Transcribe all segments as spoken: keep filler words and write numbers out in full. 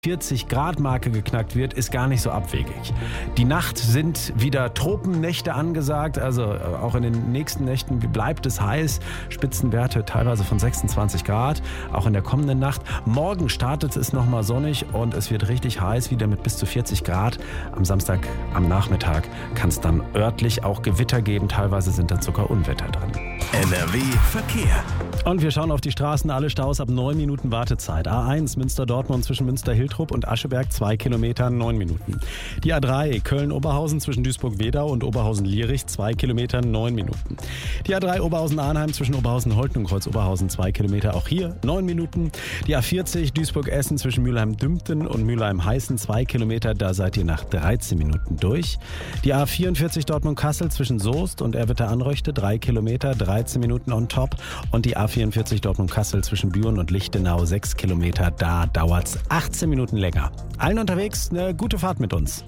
vierzig Grad Marke geknackt wird, ist gar nicht so abwegig. Die Nacht sind wieder Tropennächte angesagt, also auch in den nächsten Nächten bleibt es heiß. Spitzenwerte teilweise von sechsundzwanzig Grad, auch in der kommenden Nacht. Morgen startet es nochmal sonnig und es wird richtig heiß, wieder mit bis zu vierzig Grad. Am Samstag am Nachmittag kann es dann örtlich auch Gewitter geben, teilweise sind dann sogar Unwetter drin. N R W Verkehr. Und wir schauen auf die Straßen, alle Staus ab neun Minuten Wartezeit. A eins Münster-Dortmund zwischen Münster-Hiltrup und Ascheberg zwei Kilometer, neun Minuten. Die A drei Köln-Oberhausen zwischen Duisburg-Wedau und Oberhausen-Lierich zwei Kilometer, neun Minuten. Die A drei Oberhausen-Arnheim zwischen Oberhausen-Holten und Kreuz-Oberhausen zwei Kilometer, auch hier neun Minuten. Die A vierzig Duisburg-Essen zwischen Mülheim-Dümpten und Mülheim-Heißen zwei Kilometer, da seid ihr nach dreizehn Minuten durch. Die A vierundvierzig Dortmund-Kassel zwischen Soest und Erwitter-Anröchte drei Kilometer, dreizehn Minuten on top. Und die A vierundvierzig Dortmund-Kassel zwischen Büren und Lichtenau sechs Kilometer, da dauert's achtzehn Minuten länger. Allen unterwegs eine gute Fahrt mit uns.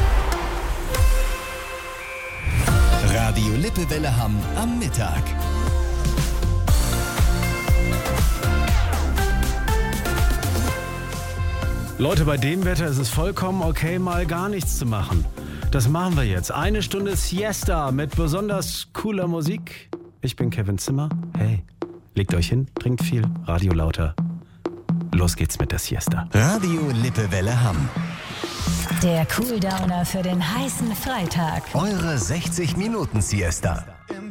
Radio Lippewelle Hamm am Mittag. Leute, bei dem Wetter ist es vollkommen okay, mal gar nichts zu machen. Das machen wir jetzt. Eine Stunde Siesta mit besonders cooler Musik. Ich bin Kevin Zimmer. Hey, legt euch hin, trinkt viel, Radio lauter. Los geht's mit der Siesta. Radio Lippewelle Hamm. Der Cooldowner für den heißen Freitag. Eure sechzig Minuten Siesta.